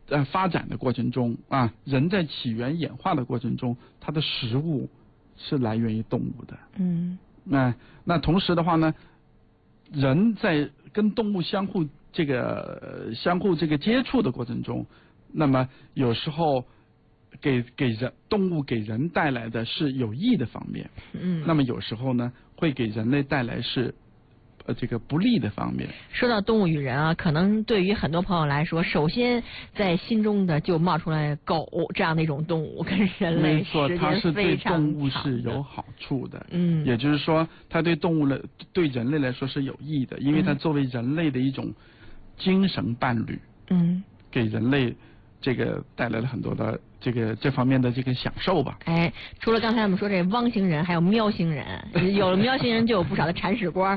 发展的过程中啊，人在起源演化的过程中，它的食物是来源于动物的。那同时的话呢，人在跟动物相互这个接触的过程中，那么有时候动物给人带来的是有益的方面，那么有时候呢会给人类带来是这个不利的方面。 说到动物与人啊，可能对于很多朋友来说，首先在心中的就冒出来狗这样的一种动物，跟人类时间非常长的。 它是对动物是有好处的，也就是说，它对对人类来说是有益的，因为它作为人类的一种精神伴侣，给人类这个带来了很多的这方面的这个享受吧。 哎，除了刚才我们说这汪星人，还有喵星人，有了喵星人就有不少的铲屎官。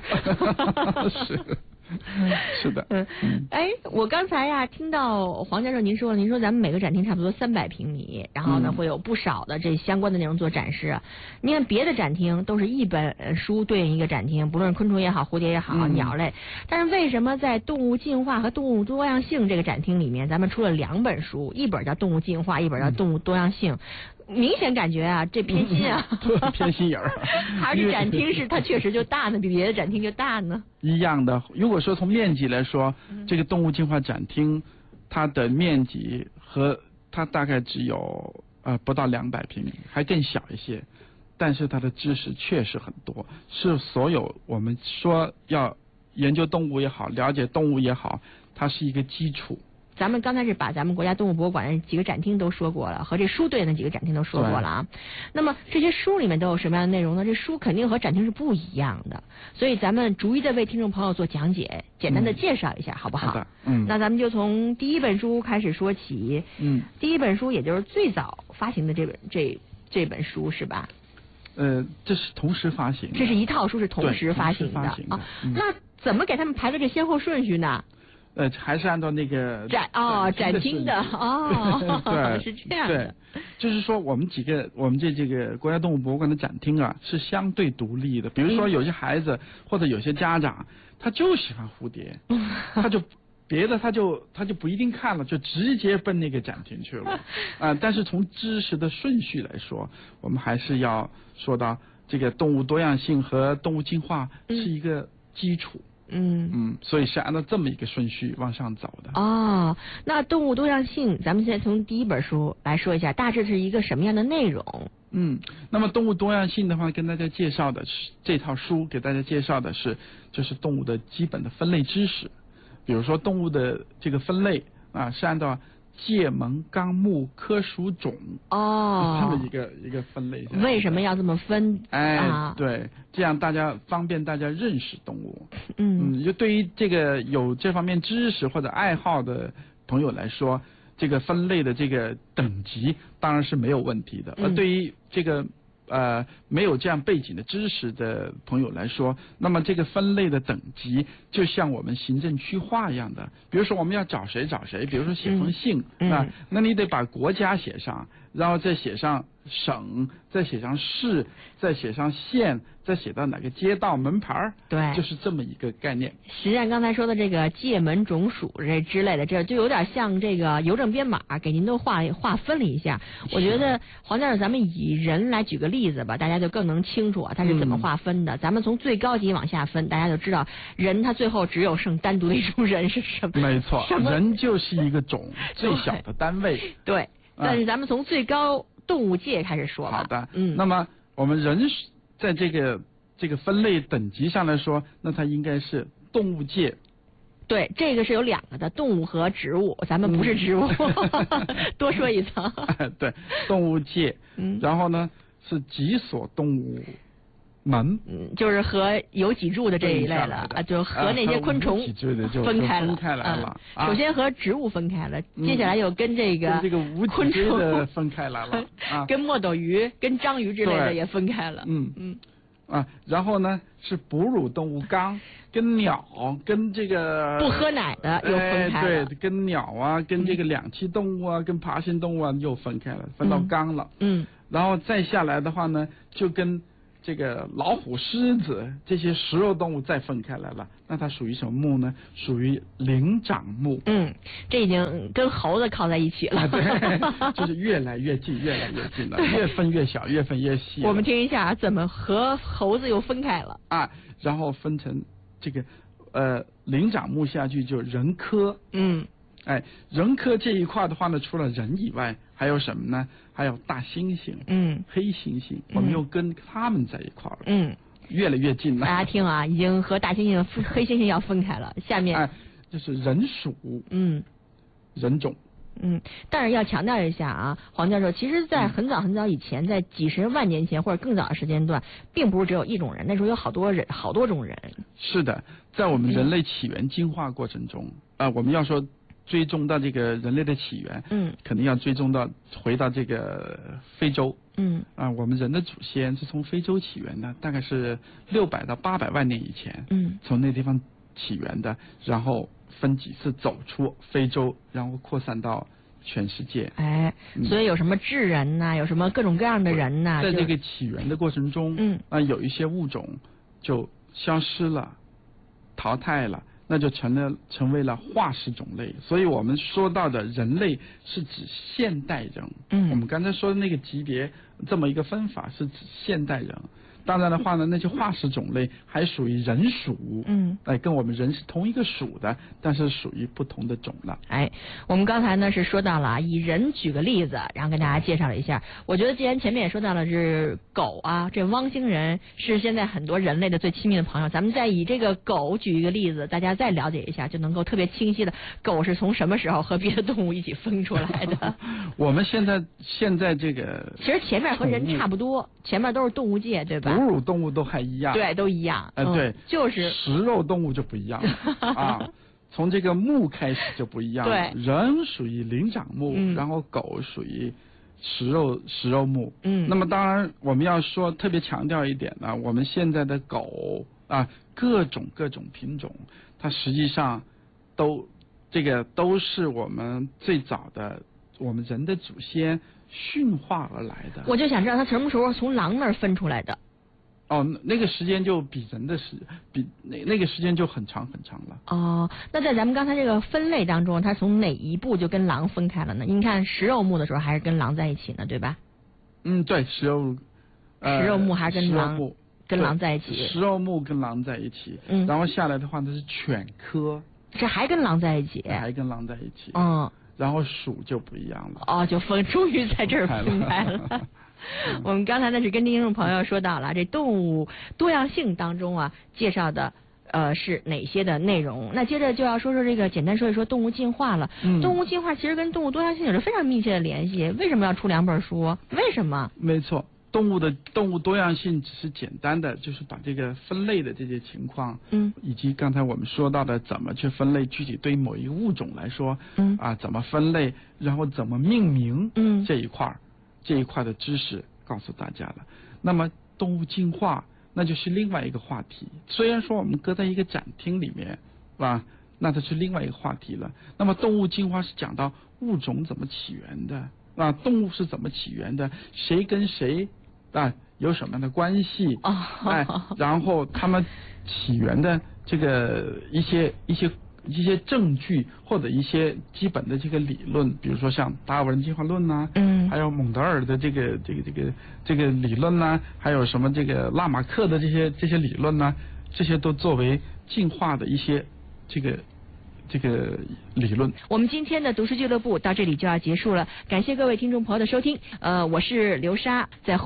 是的。 哎，我刚才呀听到黄教授您说咱们每个展厅差不多300平米，然后呢会有不少的这相关的内容做展示。你看别的展厅都是一本书对应一个展厅，不论是昆虫也好，蝴蝶也好，鸟类。但是为什么在动物进化和动物多样性这个展厅里面，咱们出了2本书，一本叫动物进化，一本叫动物多样性？明显感觉啊，这偏心啊， 偏心眼儿。 还是展厅是它确实就大呢，比别的展厅就大呢？ 一样的。如果说从面积来说，这个动物进化展厅，它的面积和它大概只有不到200平米，还更小一些。但是它的知识确实很多，是所有我们说要研究动物也好，了解动物也好，它是一个基础。 咱们刚才是把咱们国家动物博物馆的几个展厅都说过了，和这书对应的几个展厅都说过了啊。那么这些书里面都有什么样的内容呢？这书肯定和展厅是不一样的，所以咱们逐一的为听众朋友做讲解，简单的介绍一下，好不好？ 好的。 那咱们就从第一本书开始说起。第一本书也就是最早发行的这本书是吧？ 这是同时发行的。 这是一套书是同时发行的啊。那怎么给他们排的这先后顺序呢？ 还是按照那个展厅的对， 是这样的。 对，就是说我们这个国家动物博物馆的展厅啊是相对独立的。比如说有些孩子或者有些家长，他就喜欢蝴蝶，他就别的他就不一定看了，就直接奔那个展厅去了。但是从知识的顺序来说，我们还是要说到这个动物多样性和动物进化是一个基础。所以是按照这么一个顺序往上走的。 那动物多样性，咱们现在从第一本书来说一下，大致是一个什么样的内容？ 那么动物多样性的话，跟大家介绍的是这套书给大家介绍的是就是动物的基本的分类知识，比如说动物的这个分类是按照界门纲目科属种这么一个分类。 为什么要这么分？ 对，这样方便大家认识动物。就对于这个有这方面知识或者爱好的朋友来说，这个分类的这个等级当然是没有问题的。而对于这个没有这样背景的知识的朋友来说，那么这个分类的等级就像我们行政区划一样的。比如说我们要找谁，比如说写封信，那你得把国家写上，然后再写上省，再写上市，再写上县，再写到哪个街道门牌， 对， 就是这么一个概念。 实际上刚才说的这个界门种属这之类的，这就有点像这个邮政编码，给您都划分了一下。我觉得黄教授，咱们以人来举个例子吧，大家就更能清楚它是怎么划分的。咱们从最高级往下分，大家就知道人他最后只有剩单独的一种人是什么？ 没错，人就是一个种，最小的单位。 对，但是咱们从最高动物界开始说吧。 好的，那么我们人在这个分类等级上来说，那它应该是动物界。 对，这个是有2个的，动物和植物，咱们不是植物，多说一层。 对，动物界，然后呢是脊索动物门， 就是和有脊柱的这一类了就和那些昆虫分开了。首先和植物分开了，接下来又跟这个昆虫的分开来了跟墨斗鱼、跟章鱼之类的也分开了。 然后呢是哺乳动物纲，跟鸟，跟这个不喝奶的又分开了。 对，跟鸟啊，跟这个两栖动物啊，跟爬行动物啊又分开了，分到纲了。然后再下来的话呢，就跟这个老虎、狮子这些食肉动物再分开来了，那它属于什么目呢？属于灵长目。 这已经跟猴子靠在一起了。 对，就是越来越近，越来越近了，越分越小，越分越细。 我们听一下怎么和猴子又分开了啊，然后分成这个灵长目下去就人科。人科这一块的话呢，除了人以外，还有什么呢？还有大猩猩，黑猩猩，我们又跟他们在一块了，越来越近了。 大家听啊，已经和大猩猩、黑猩猩要分开了。下面， 就是人属，人种。 但是要强调一下啊，黄教授，其实，在很早很早以前，在几十万年前或者更早的时间段，并不是只有一种人，那时候有好多人，好多种人。是的， 在我们人类起源进化过程中，我们要说追踪到这个人类的起源，肯定要追踪到回到这个非洲，我们人的祖先是从非洲起源的，大概是600到800万年以前，从那地方起源的，然后分几次走出非洲，然后扩散到全世界。 所以有什么智人呐，有什么各种各样的人呐， 在这个起源的过程中，有一些物种就消失了，淘汰了。那就成为了化石种类，所以我们说到的人类是指现代人。我们刚才说的那个级别这么一个分法是指现代人。当然的话呢，那些化石种类还属于人属，跟我们人是同一个属的，但是属于不同的种了。 我们刚才呢是说到了以人举个例子，然后跟大家介绍了一下。我觉得既然前面也说到了是狗啊，这汪星人是现在很多人类的最亲密的朋友，咱们再以这个狗举一个例子，大家再了解一下，就能够特别清晰的狗是从什么时候和别的动物一起分出来的。 我们现在这个其实前面和人差不多，前面都是动物界，对吧？ 哺乳动物都还一样， 对，都一样。 对， 就是食肉动物就不一样了从这个目开始就不一样了。 对， 人属于灵长目，然后狗属于食肉目。那么当然我们要说特别强调一点呢，我们现在的狗各种品种，它实际上都是我们最早的我们人的祖先驯化而来的。 我就想知道它什么时候从狼那儿分出来的。 那个时间就比人的那个时间就很长了。 那在咱们刚才这个分类当中，它从哪一步就跟狼分开了呢？你看食肉目的时候还是跟狼在一起呢，对吧？ 对，食肉目还是跟狼在一起。 食肉目跟狼在一起，然后下来的话它是犬科， 这还跟狼在一起。 然后属就不一样了。 就终于在这儿分开了。我们刚才呢是跟听众朋友说到了这动物多样性当中介绍的是哪些的内容。那接着就要说这个简单说一说动物进化了。动物进化其实跟动物多样性有着非常密切的联系。为什么要出2本书？为什么？ 没错，动物多样性只是简单的就是把这个分类的这些情况，以及刚才我们说到的怎么去分类，具体对某一个物种来说，怎么分类，然后怎么命名，这一块的知识告诉大家了。那么动物进化那就是另外一个话题，虽然说我们搁在一个展厅里面那它是另外一个话题了。那么动物进化是讲到物种怎么起源的动物是怎么起源的，谁跟谁有什么样的关系然后他们起源的这个一些证据或者一些基本的这个理论，比如说像达尔文进化论还有蒙德尔的这个理论还有什么这个拉马克的这些理论这些都作为进化的一些这个理论。 我们今天的读书俱乐部到这里就要结束了，感谢各位听众朋友的收听。我是刘莎，在后